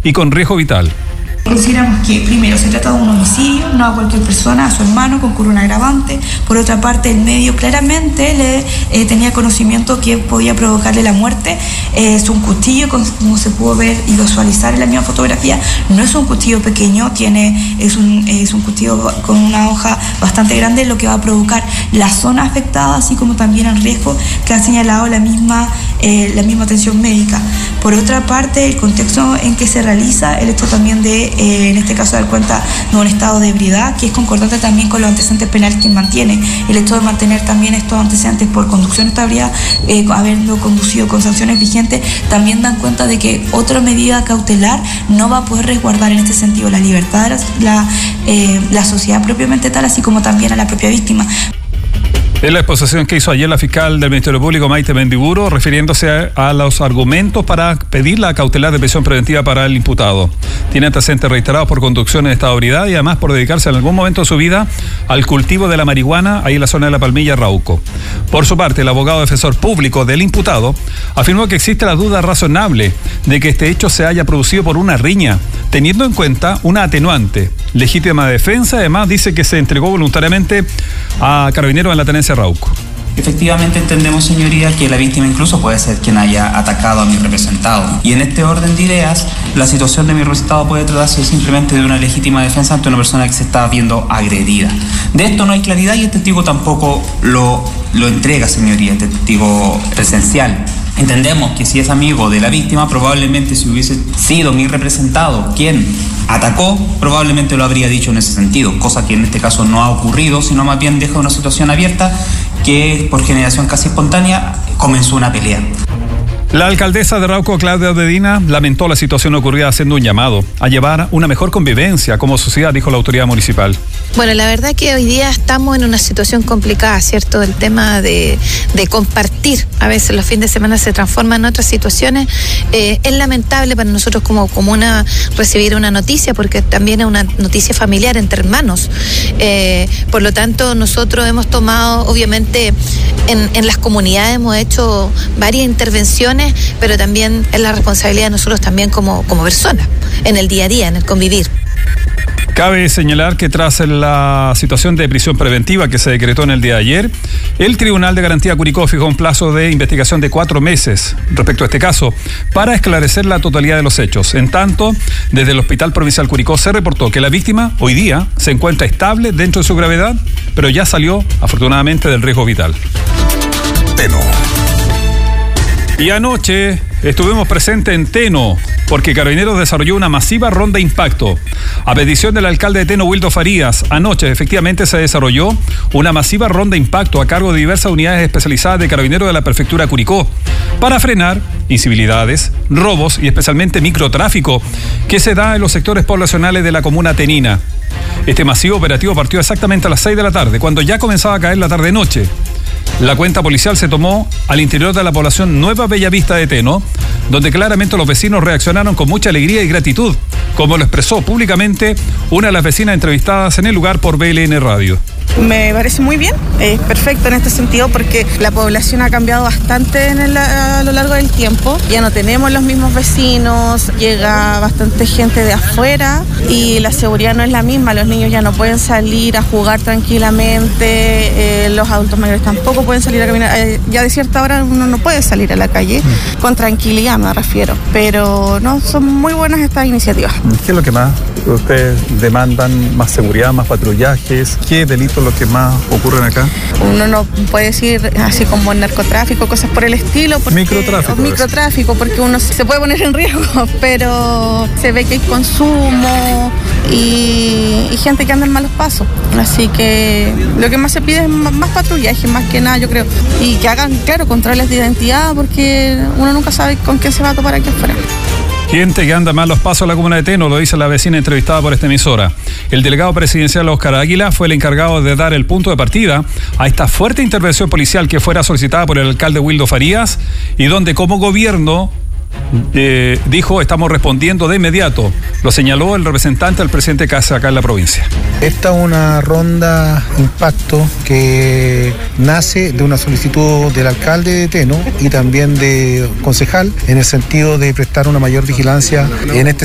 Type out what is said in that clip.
y con riesgo vital. Consideramos que primero se trata de un homicidio, no a cualquier persona, a su hermano, concurre un agravante. Por otra parte, el medio claramente tenía conocimiento que podía provocarle la muerte. Es un cuchillo, como se pudo ver y visualizar en la misma fotografía, no es un cuchillo pequeño, es un cuchillo con una hoja bastante grande, lo que va a provocar la zona afectada, así como también el riesgo que ha señalado la misma atención médica. Por otra parte, el contexto en que se realiza el hecho también en este caso, dar cuenta de un estado de ebriedad, que es concordante también con los antecedentes penales que mantiene. El hecho de mantener también estos antecedentes por conducción de ebriedad, habiendo conducido con sanciones vigentes, también dan cuenta de que otra medida cautelar no va a poder resguardar en este sentido la libertad de la sociedad propiamente tal, así como también a la propia víctima. Es la exposición que hizo ayer la fiscal del Ministerio Público, Maite Mendiburo, refiriéndose a los argumentos para pedir la cautelar de prisión preventiva para el imputado. Tiene antecedentes reiterados por conducción en estado de ebriedad y además por dedicarse en algún momento de su vida al cultivo de la marihuana ahí en la zona de La Palmilla, Rauco. Por su parte, el abogado defensor público del imputado afirmó que existe la duda razonable de que este hecho se haya producido por una riña, teniendo en cuenta una atenuante, legítima defensa. Además, dice que se entregó voluntariamente a Carabineros en la tenencia Rauco. Efectivamente entendemos, señoría, que la víctima incluso puede ser quien haya atacado a mi representado. Y en este orden de ideas, la situación de mi representado puede tratarse simplemente de una legítima defensa ante una persona que se está viendo agredida. De esto no hay claridad y el testigo tampoco lo entrega, señoría, el testigo presencial. Entendemos que si es amigo de la víctima, probablemente si hubiese sido mi representado quien atacó, probablemente lo habría dicho en ese sentido, cosa que en este caso no ha ocurrido, sino más bien deja una situación abierta que por generación casi espontánea comenzó una pelea. La alcaldesa de Rauco, Claudia Medina, lamentó la situación ocurrida haciendo un llamado a llevar una mejor convivencia como sociedad, dijo la autoridad municipal. Bueno, la verdad que hoy día estamos en una situación complicada, ¿cierto? El tema de compartir, a veces los fines de semana se transforman en otras situaciones. Es lamentable para nosotros como comuna recibir una noticia, porque también es una noticia familiar entre hermanos. Por lo tanto, nosotros hemos tomado, obviamente, en las comunidades hemos hecho varias intervenciones, pero también es la responsabilidad de nosotros también como personas, en el día a día, en el convivir. Cabe señalar que tras la situación de prisión preventiva que se decretó en el día de ayer, el Tribunal de Garantía Curicó fijó un plazo de investigación de 4 meses respecto a este caso para esclarecer la totalidad de los hechos. En tanto, desde el Hospital Provincial Curicó se reportó que la víctima hoy día se encuentra estable dentro de su gravedad, pero ya salió afortunadamente del riesgo vital. Teno. Y anoche estuvimos presentes en Teno, porque Carabineros desarrolló una masiva ronda impacto. A petición del alcalde de Teno, Wildo Farías, anoche efectivamente se desarrolló una masiva ronda impacto a cargo de diversas unidades especializadas de Carabineros de la Prefectura Curicó para frenar incivilidades, robos y especialmente microtráfico que se da en los sectores poblacionales de la comuna tenina. Este masivo operativo partió exactamente a las 6 de la tarde, cuando ya comenzaba a caer la tarde-noche. La cuenta policial se tomó al interior de la población Nueva Bellavista de Teno, donde claramente los vecinos reaccionaron con mucha alegría y gratitud, como lo expresó públicamente una de las vecinas entrevistadas en el lugar por BLN Radio. Me parece muy bien, es perfecto en este sentido porque la población ha cambiado bastante a lo largo del tiempo. Ya no tenemos los mismos vecinos, llega bastante gente de afuera y la seguridad no es la misma. Los niños ya no pueden salir a jugar tranquilamente, los adultos mayores tampoco pueden salir a caminar. Ya de cierta hora uno no puede salir a la calle, con tranquilidad me refiero. Pero no, son muy buenas estas iniciativas. ¿Qué es lo que más ustedes demandan? ¿Más seguridad, más patrullajes? ¿Qué delitos los que más ocurren acá? Uno no puede decir así como narcotráfico, cosas por el estilo. Microtráfico, porque uno se puede poner en riesgo, pero se ve que hay consumo y gente que anda en malos pasos. Así que lo que más se pide es más patrullaje, más que nada, yo creo. Y que hagan, claro, controles de identidad, porque uno nunca sabe con quién se va a topar aquí afuera. Gente que anda mal los pasos a la comuna de Teno, lo dice la vecina entrevistada por esta emisora. El delegado presidencial Óscar Águila fue el encargado de dar el punto de partida a esta fuerte intervención policial que fuera solicitada por el alcalde Wildo Farías y donde como gobierno dijo estamos respondiendo de inmediato. Lo señaló el representante del presidente Casa acá en la provincia. Esta es una ronda impacto que nace de una solicitud del alcalde de Teno y también de concejal en el sentido de prestar una mayor vigilancia en este